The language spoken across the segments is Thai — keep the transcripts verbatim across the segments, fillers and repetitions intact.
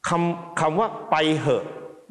คำคำว่าไปเหอะ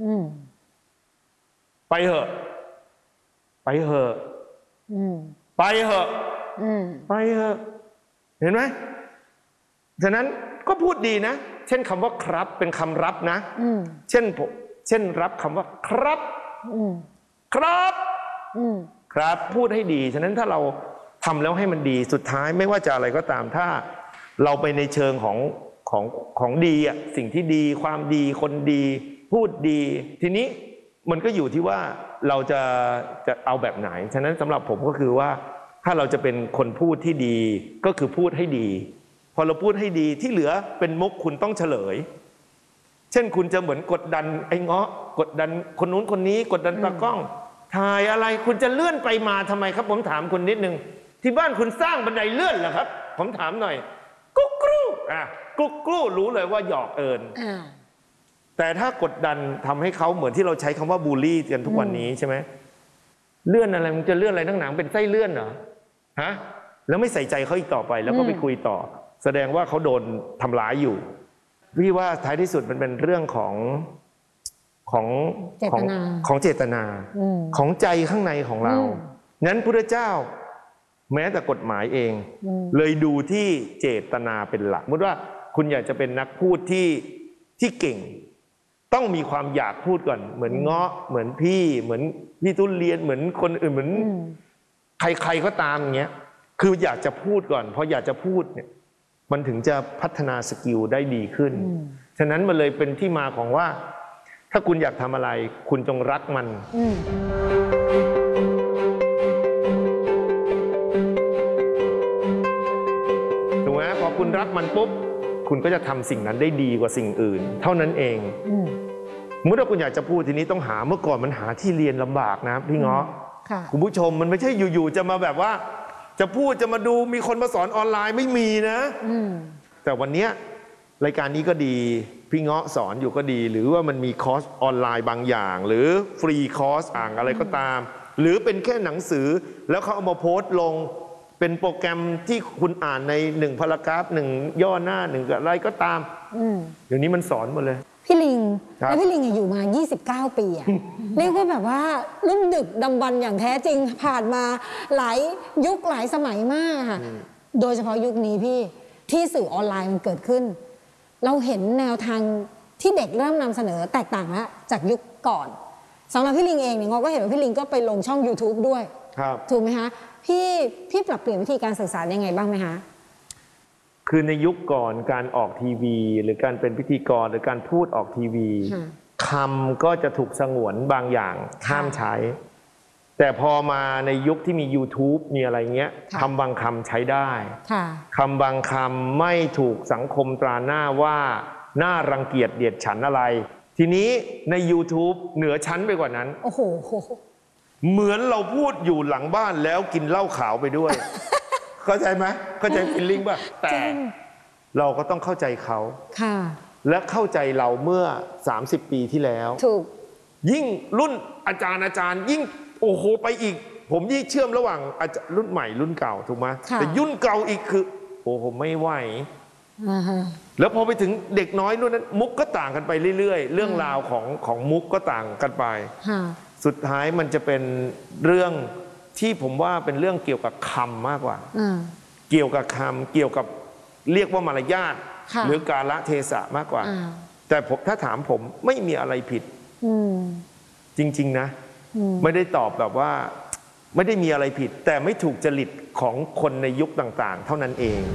ไปเหอะไปเหอะไปเหอะไปเหอะเห็นไหมฉะนั้นก็พูดดีนะเช่นคำว่าครับเป็นคำรับนะเช่นผมเช่นรับคำว่าครับครับครับพูดให้ดีฉะนั้นถ้าเราทำแล้วให้มันดีสุดท้ายไม่ว่าจะอะไรก็ตามถ้าเราไปในเชิงของของของดีอ่ะสิ่งที่ดีความดีคนดีพูดดีทีนี้มันก็อยู่ที่ว่าเราจะจะเอาแบบไหนฉะนั้นสำหรับผมก็คือว่าถ้าเราจะเป็นคนพูดที่ดีก็คือพูดให้ดีพอเราพูดให้ดีที่เหลือเป็นมุกคุณต้องเฉลยเช่นคุณจะเหมือนกดดันไอ้เงาะกดดันคนนู้นคนนี้กดดันตากล้องถ่ายอะไรคุณจะเลื่อนไปมาทำไมครับผมถามคุณนิดนึงที่บ้านคุณสร้างบันไดเลื่อนเหรอครับผมถามหน่อยกุ๊กกรูอ่ะกุ๊กกรูรู้เลยว่าหยอกเอิญแต่ถ้ากดดันทำให้เขาเหมือนที่เราใช้คำว่าบูลลี่กันทุกวันนี้ใช่ไหมเลื่อนอะไรมันจะเลื่อนอะไรทั้งหนังเป็นไส้เลื่อนเหรอฮะแล้วไม่ใส่ใจเขาอีกต่อไปแล้วก็ไปคุยต่อแสดงว่าเขาโดนทำร้ายอยู่พี่ว่าท้ายที่สุดมันเป็นเรื่องของของของของเจตนาของใจข้างในของเรางั้นพุทธเจ้าแม้แต่กฎหมายเองเลยดูที่เจตนาเป็นหลักสมมติว่าคุณอยากจะเป็นนักพูดที่ที่เก่งต้องมีความอยากพูดก่อนเหมือนเงาะเหมือนพี่เหมือนพี่ทุเรียนเหมือนคนอื่นเหมือนใครๆก็ตามอย่างเงี้ยคืออยากจะพูดก่อนพออยากจะพูดเนี่ยมันถึงจะพัฒนาสกิลได้ดีขึ้นฉะนั้นมันเลยเป็นที่มาของว่าถ้าคุณอยากทำอะไรคุณจงรักมันถูกไหมพอคุณรักมันปุ๊บคุณก็จะทำสิ่งนั้นได้ดีกว่าสิ่งอื่นเท่านั้นเองเมื่อคุณอยากจะพูดทีนี้ต้องหาเมื่อก่อนมันหาที่เรียนลำบากนะพี่เงาะคุณผู้ชมมันไม่ใช่อยู่ๆจะมาแบบว่าจะพูดจะมาดูมีคนมาสอนออนไลน์ไม่มีนะแต่วันนี้รายการนี้ก็ดีพี่เงาะสอนอยู่ก็ดีหรือว่ามันมีคอร์สออนไลน์บางอย่างหรือฟรีคอร์สอ่างอะไรก็ตามหรือเป็นแค่หนังสือแล้วเขาเอามาโพสต์ลงเป็นโปรแกรมที่คุณอ่านในหนึ่งพารากราฟหนึ่งย่อหน้าหนึ่งอะไรก็ตามเดี๋ยวนี้มันสอนหมดเลยพี่ลิงแล้วพี่ลิงอยู่มายี่สิบเก้าปีอะเรียกว่าแบบว่ารุ่นดึกดำบรรพ์อย่างแท้จริงผ่านมาหลายยุคหลายสมัยมากค่ะโดยเฉพาะยุคนี้พี่ที่สื่อออนไลน์มันเกิดขึ้นเราเห็นแนวทางที่เด็กเริ่มนำเสนอแตกต่างแล้วจากยุคก่อนสำหรับพี่ลิงเองเนี่ยเราก็เห็นว่าพี่ลิงก็ไปลงช่อง ยูทูบ ด้วยถูกไหมคะพี่พี่ปรับเปลี่ยนวิธีการสื่อสารยังไงบ้างไหมคะคือในยุคก่อนการออกทีวีหรือการเป็นพิธีกรหรือการพูดออกทีวีคำก็จะถูกสงวนบางอย่างห้ามใช้แต่พอมาในยุคที่มี ยูทูบ มีอะไรเงี้ยคำบางคำใช้ได้คำบางคำไม่ถูกสังคมตราหน้าว่าน่ารังเกียจเดียดฉันอะไรทีนี้ใน ยูทูบ เหนือชั้นไปกว่านั้นโอ้โหเหมือนเราพูดอยู่หลังบ้านแล้วกินเหล้าขาวไปด้วย เข้าใจไหมเข้าใจฟีลลิ่งป่ะแต่เราก็ต้องเข้าใจเขาและเข้าใจเราเมื่อสามสิบปีที่แล้วถูกยิ่งรุ่นอาจารย์อาจารย์ยิ่งโอ้โหไปอีกผมยิ่งเชื่อมระหว่างรุ่นใหม่รุ่นเก่าถูกไหมแต่ยุ่นเก่าอีกคือโอ้โหไม่ไหวแล้วพอไปถึงเด็กน้อยนู่นนั้นมุกก็ต่างกันไปเรื่อยๆเรื่องราวของของมุกก็ต่างกันไปสุดท้ายมันจะเป็นเรื่องที่ผมว่าเป็นเรื่องเกี่ยวกับคำมากกว่าเกี่ยวกับคำเกี่ยวกับเรียกว่ามารยาทหรือกาลเทศะมากกว่าแต่ผมถ้าถามผมไม่มีอะไรผิดจริงๆนะไม่ได้ตอบแบบว่าไม่ได้มีอะไรผิดแต่ไม่ถูกจริตของคนในยุคต่างๆเท่านั้นเอง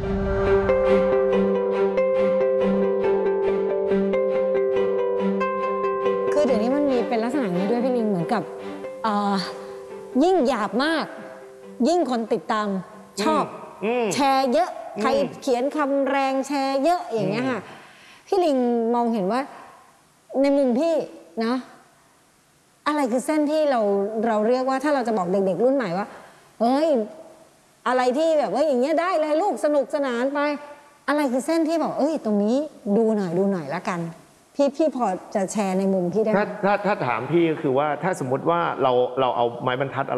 คือเดี๋ยวนี้มันมีเป็นลักษณะนี้ด้วยพี่ลิงเหมือนกับยิ่งหยาบมากยิ่งคนติดตามชอบแชร์เยอะใครเขียนคำแรงแชร์เยอะอย่างเงี้ยค่ะพี่ลิงมองเห็นว่าในมุมพี่นะอะไรคือเส้นที่เราเราเรียกว่าถ้าเราจะบอกเด็กๆรุ่นใหม่ว่าเฮ้ยอะไรที่แบบว่าอย่างเงี้ยได้เลยลูกสนุกสนานไปอะไรคือเส้นที่บอกเอ้ยตรงนี้ดูหน่อยดูหน่อยละกันพี่พี่พอจะแชร์ในมุมพี่ได้ไหมถ้าถ้าถ้าถามพี่ก็คือว่าถ้าสมมติว่าเราเราเอาไม้บรรทัด